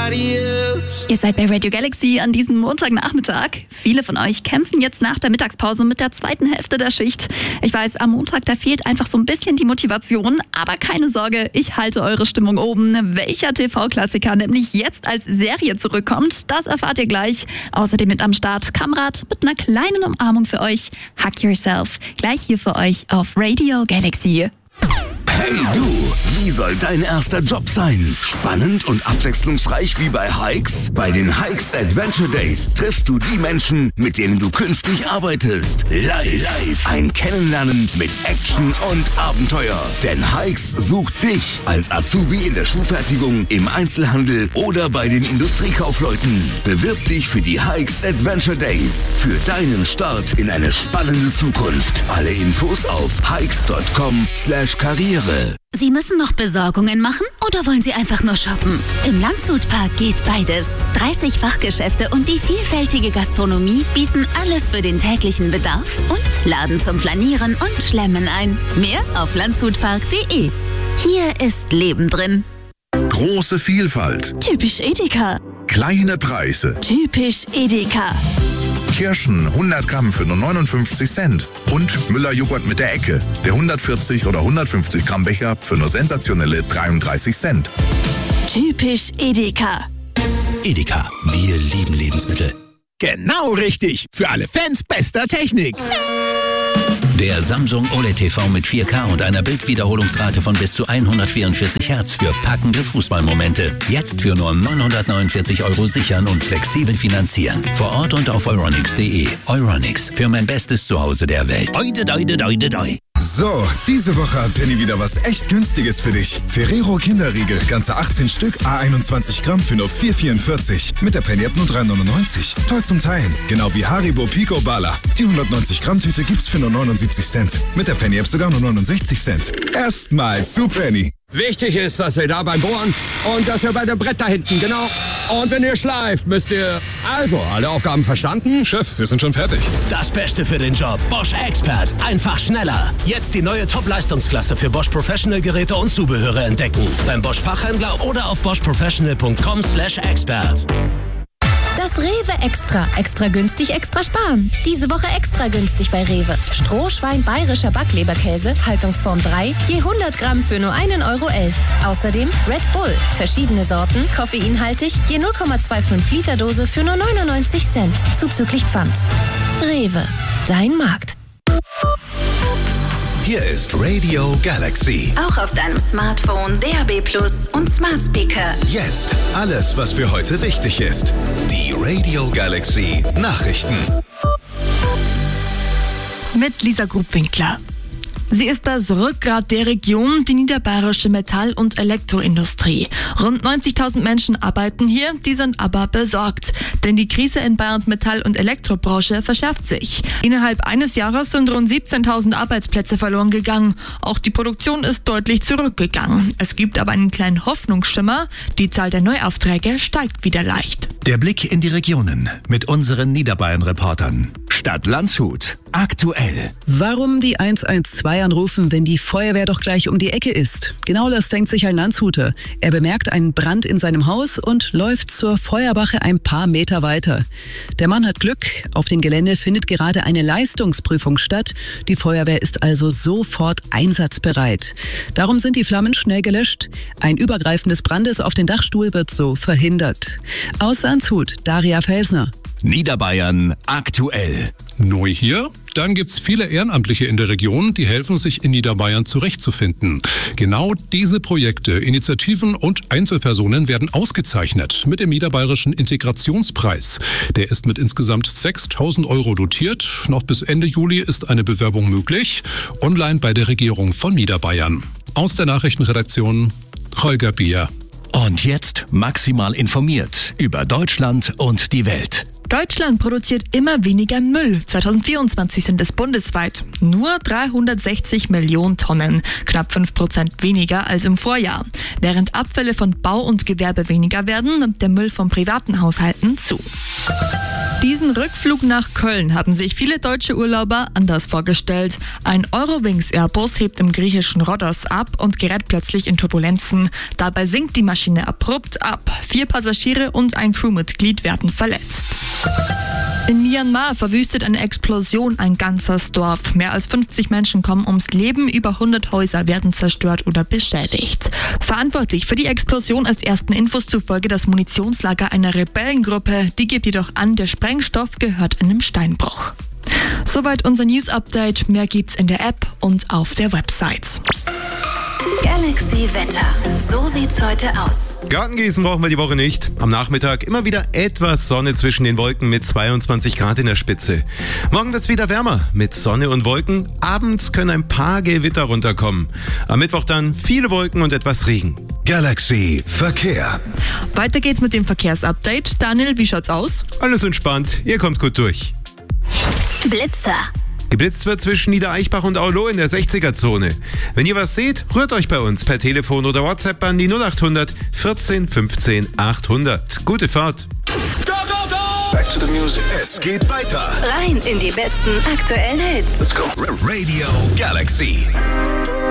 nobody else. Ihr seid bei Radio Galaxy an diesem Montagnachmittag. Viele von euch kämpfen jetzt nach der Mittagspause mit der zweiten Hälfte der Schicht. Ich weiß, am Montag, da fehlt einfach so ein bisschen die Motivation. Aber keine Sorge, ich halte eure Stimmung oben. Welcher TV-Klassiker nämlich jetzt als Serie zurückkommt, das erfahrt ihr gleich. Außerdem mit am Start Kamrat mit einer kleinen Umarmung für euch. Hug Yourself. Gleich hier für euch auf Radio Galaxy. Hey du, wie soll dein erster Job sein? Spannend und abwechslungsreich wie bei Hikes? Bei den Hikes Adventure Days triffst du die Menschen, mit denen du künftig arbeitest. Live. Ein Kennenlernen mit Action und Abenteuer. Denn Hikes sucht dich als Azubi in der Schuhfertigung, im Einzelhandel oder bei den Industriekaufleuten. Bewirb dich für die Hikes Adventure Days. Für deinen Start in eine spannende Zukunft. Alle Infos auf hikes.com/Karriere. Sie müssen noch Besorgungen machen oder wollen Sie einfach nur shoppen? Im Landshutpark geht beides. 30 Fachgeschäfte und die vielfältige Gastronomie bieten alles für den täglichen Bedarf und laden zum Flanieren und Schlemmen ein. Mehr auf landshutpark.de. Hier ist Leben drin. Große Vielfalt. Typisch Edeka. Kleine Preise. Typisch Edeka. Kirschen 100 Gramm für nur 59 Cent. Und Müller-Joghurt mit der Ecke. Der 140 oder 150 Gramm Becher für nur sensationelle 33 Cent. Typisch Edeka. Edeka, wir lieben Lebensmittel. Genau richtig. Für alle Fans bester Technik. Der Samsung OLED TV mit 4K und einer Bildwiederholungsrate von bis zu 144 Hertz für packende Fußballmomente. Jetzt für nur 949 € sichern und flexibel finanzieren. Vor Ort und auf euronics.de. Euronics, für mein bestes Zuhause der Welt. Oide, doide, doide, doi. So, diese Woche hat Penny wieder was echt Günstiges für dich. Ferrero Kinderriegel, ganze 18 Stück, A21 Gramm für nur 4,44. Mit der Penny App nur 3,99. Toll zum Teilen. Genau wie Haribo Pico Bala. Die 190 Gramm Tüte gibt's für nur 79 Cent. Mit der Penny App sogar nur 69 Cent. Erstmal zu Penny. Wichtig ist, dass ihr da beim Bohren und dass ihr bei dem Brett da hinten, genau. Und wenn ihr schleift, müsst ihr... Also, alle Aufgaben verstanden? Chef, wir sind schon fertig. Das Beste für den Job. Bosch Expert. Einfach schneller. Jetzt die neue Top-Leistungsklasse für Bosch Professional Geräte und Zubehöre entdecken. Beim Bosch Fachhändler oder auf boschprofessional.com/expert. Das Rewe Extra. Extra günstig, extra sparen. Diese Woche extra günstig bei Rewe. Strohschwein bayerischer Backleberkäse, Haltungsform 3, je 100 Gramm für nur 1,11 €. Außerdem Red Bull, verschiedene Sorten, koffeinhaltig, je 0,25 Liter Dose für nur 99 Cent, zuzüglich Pfand. Rewe, dein Markt. Hier ist Radio Galaxy. Auch auf deinem Smartphone, DAB+ und Smart Speaker. Jetzt alles, was für heute wichtig ist. Die Radio Galaxy Nachrichten. Mit Lisa Grubwinkler. Sie ist das Rückgrat der Region, die niederbayerische Metall- und Elektroindustrie. Rund 90.000 Menschen arbeiten hier, die sind aber besorgt. Denn die Krise in Bayerns Metall- und Elektrobranche verschärft sich. Innerhalb eines Jahres sind rund 17.000 Arbeitsplätze verloren gegangen. Auch die Produktion ist deutlich zurückgegangen. Es gibt aber einen kleinen Hoffnungsschimmer. Die Zahl der Neuaufträge steigt wieder leicht. Der Blick in die Regionen mit unseren Niederbayern-Reportern. Stadt Landshut. Aktuell. Warum die 112 anrufen, wenn die Feuerwehr doch gleich um die Ecke ist? Genau das denkt sich ein Landshuter. Er bemerkt einen Brand in seinem Haus und läuft zur Feuerwache ein paar Meter weiter. Der Mann hat Glück. Auf dem Gelände findet gerade eine Leistungsprüfung statt. Die Feuerwehr ist also sofort einsatzbereit. Darum sind die Flammen schnell gelöscht. Ein Übergreifen des Brandes auf den Dachstuhl wird so verhindert. Aus Landshut, Daria Felsner. Niederbayern aktuell. Neu hier? Dann gibt's viele Ehrenamtliche in der Region, die helfen, sich in Niederbayern zurechtzufinden. Genau diese Projekte, Initiativen und Einzelpersonen werden ausgezeichnet mit dem Niederbayerischen Integrationspreis. Der ist mit insgesamt 6.000 € dotiert. Noch bis Ende Juli ist eine Bewerbung möglich. Online bei der Regierung von Niederbayern. Aus der Nachrichtenredaktion Holger Bier. Und jetzt maximal informiert über Deutschland und die Welt. Deutschland produziert immer weniger Müll. 2024 sind es bundesweit nur 360 Millionen Tonnen, knapp 5% weniger als im Vorjahr. Während Abfälle von Bau und Gewerbe weniger werden, nimmt der Müll von privaten Haushalten zu. Diesen Rückflug nach Köln haben sich viele deutsche Urlauber anders vorgestellt. Ein Eurowings Airbus hebt im griechischen Rhodos ab und gerät plötzlich in Turbulenzen. Dabei sinkt die Maschine abrupt ab. 4 Passagiere und ein Crewmitglied werden verletzt. In Myanmar verwüstet eine Explosion ein ganzes Dorf. Mehr als 50 Menschen kommen ums Leben, über 100 Häuser werden zerstört oder beschädigt. Verantwortlich für die Explosion ist ersten Infos zufolge das Munitionslager einer Rebellengruppe. Die gibt jedoch an, der Sprengstoff gehört einem Steinbruch. Soweit unser News-Update. Mehr gibt's in der App und auf der Website. Galaxy Wetter. So sieht's heute aus. Gartengießen brauchen wir die Woche nicht. Am Nachmittag immer wieder etwas Sonne zwischen den Wolken mit 22 Grad in der Spitze. Morgen wird's wieder wärmer mit Sonne und Wolken. Abends können ein paar Gewitter runterkommen. Am Mittwoch dann viele Wolken und etwas Regen. Galaxy Verkehr. Weiter geht's mit dem Verkehrsupdate. Daniel, wie schaut's aus? Alles entspannt. Ihr kommt gut durch. Blitzer. Geblitzt wird zwischen Niedereichbach und Aulo in der 60er-Zone. Wenn ihr was seht, rührt euch bei uns per Telefon oder WhatsApp an die 0800 14 15 800. Gute Fahrt. Go, go, go! Back to the music. Es geht weiter. Rein in die besten aktuellen Hits. Let's go. Radio Galaxy.